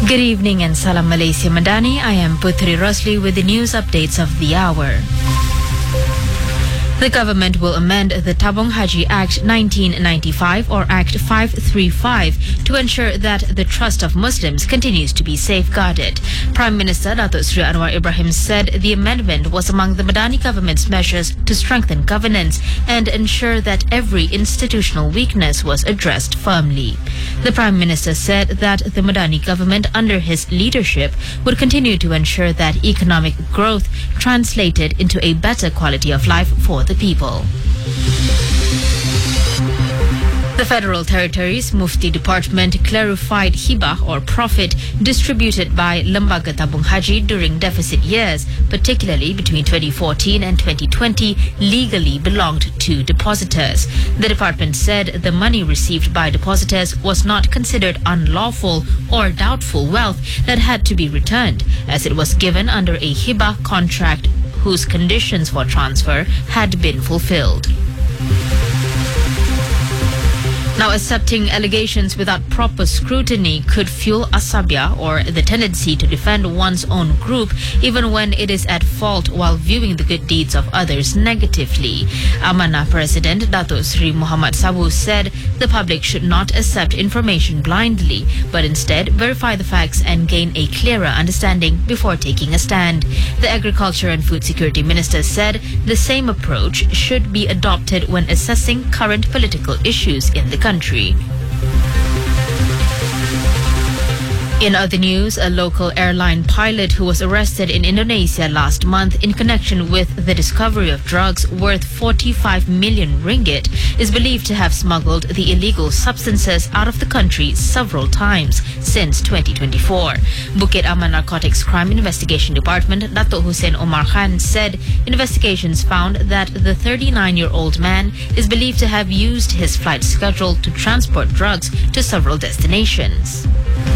Good evening and Salam Malaysia Madani. I am Putri Rosli with the news updates of the hour. The government will amend the Tabung Haji Act 1995 or Act 535 to ensure that the trust of Muslims continues to be safeguarded. Prime Minister Datuk Sri Anwar Ibrahim said the amendment was among the Madani government's measures to strengthen governance and ensure that every institutional weakness was addressed firmly. The Prime Minister said that the Madani government under his leadership would continue to ensure that economic growth translated into a better quality of life for the people. The Federal Territories Mufti Department clarified hibah or profit distributed by Lembaga Tabung Haji during deficit years, particularly between 2014 and 2020, legally belonged to depositors. The department said the money received by depositors was not considered unlawful or doubtful wealth that had to be returned, as it was given under a hibah contract whose conditions for transfer had been fulfilled. Now, accepting allegations without proper scrutiny could fuel asabia, or the tendency to defend one's own group even when it is at fault while viewing the good deeds of others negatively. Amanah President Datuk Sri Muhammad Sabu said the public should not accept information blindly, but instead verify the facts and gain a clearer understanding before taking a stand. The Agriculture and Food Security Minister said the same approach should be adopted when assessing current political issues in the country. In other news, a local airline pilot who was arrested in Indonesia last month in connection with the discovery of drugs worth 45 million ringgit is believed to have smuggled the illegal substances out of the country several times since 2024. Bukit Aman Narcotics Crime Investigation Department Dato' Hussein Omar Khan said investigations found that the 39-year-old man is believed to have used his flight schedule to transport drugs to several destinations.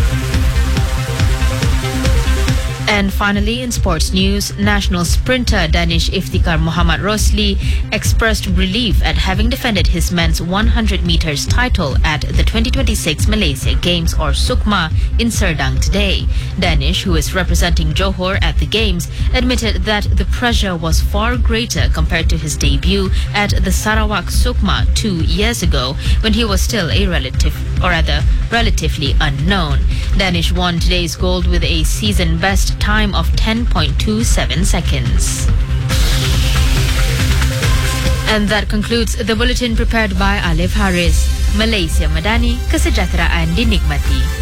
And finally, in sports news, national sprinter Danish Iftikhar Muhammad Rosli expressed relief at having defended his men's 100 meters title at the 2026 Malaysia Games or Sukma in Serdang today. Danish, who is representing Johor at the Games, admitted that the pressure was far greater compared to his debut at the Sarawak Sukma 2 years ago when he was still a relatively unknown. Danish won today's gold with a season best time of 10.27 seconds. And that concludes the bulletin prepared by Alif Haris. Malaysia Madani, kesejahteraan dinikmati.